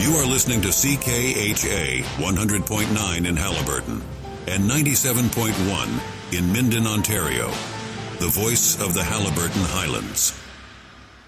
You are listening to CKHA 100.9 in Haliburton and 97.1 in Minden, Ontario. The voice of the Haliburton Highlands.